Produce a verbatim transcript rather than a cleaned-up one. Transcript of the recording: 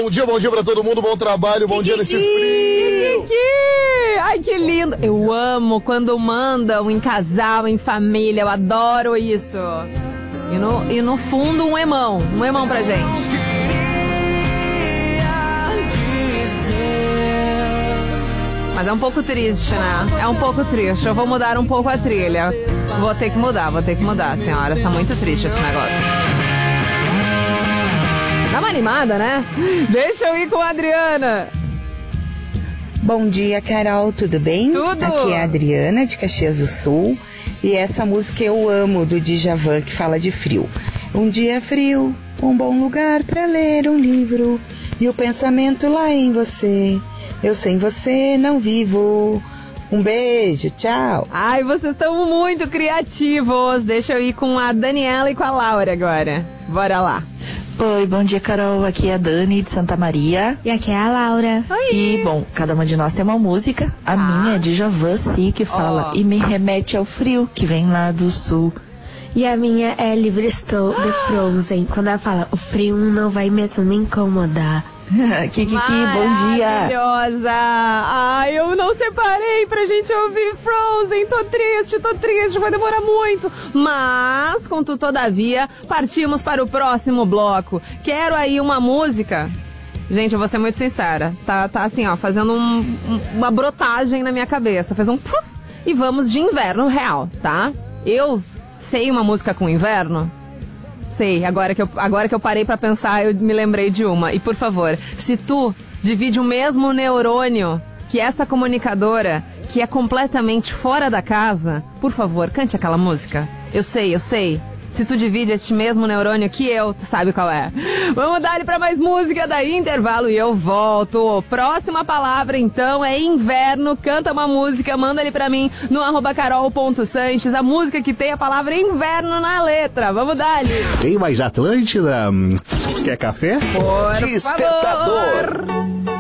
bom dia, bom dia pra todo mundo, bom trabalho, bom dia nesse frio. Que... Ai, que lindo. Eu amo quando mandam em casal, em família, eu adoro isso. E no, e no fundo um emão, um emão pra gente. Mas é um pouco triste, né? É um pouco triste. Eu vou mudar um pouco a trilha. Vou ter que mudar, vou ter que mudar, senhora. Está muito triste esse negócio. Dá uma animada, né? Deixa eu ir com a Adriana. Bom dia, Carol, tudo bem? Tudo! Aqui é a Adriana, de Caxias do Sul. E essa música eu amo, do Djavan, que fala de frio. Um dia frio, um bom lugar para ler um livro. E o pensamento lá em você. Eu sem você não vivo. Um beijo, tchau. Ai, vocês estão muito criativos. Deixa eu ir com a Daniela e com a Laura agora. Bora lá. Oi, bom dia, Carol. Aqui é a Dani de Santa Maria. E aqui é a Laura. Oi. E, bom, cada uma de nós tem uma música. A Ah. minha é de Djavan, sim, que fala Oh. e me remete ao frio que vem lá do sul. E a minha é Livre Estou, de Frozen. Quando ela fala, o frio não vai mesmo me incomodar. Kikiki, bom dia. Maravilhosa. Ai, eu não separei pra gente ouvir Frozen. Tô triste, tô triste, vai demorar muito. Mas, contudo, todavia, partimos para o próximo bloco. Quero aí uma música. Gente, eu vou ser muito sincera. Tá, tá assim, ó, fazendo um, um, uma brotagem na minha cabeça. Fez um puf, e vamos de inverno real, tá? Eu sei uma música com inverno? Sei, agora que, eu, agora que eu parei pra pensar, eu me lembrei de uma. E por favor, se tu divide o mesmo neurônio que essa comunicadora, que é completamente fora da casa, por favor, cante aquela música. Eu sei, eu sei. Se tu divide este mesmo neurônio que eu, tu sabe qual é. Vamos dar-lhe pra mais música, daí intervalo e eu volto. Próxima palavra, então, é inverno. Canta uma música, manda ali pra mim no arroba carol.sanches, a música que tem a palavra inverno na letra. Vamos dar-lhe. Tem mais Atlântida? Quer café? Por Despertador. favor.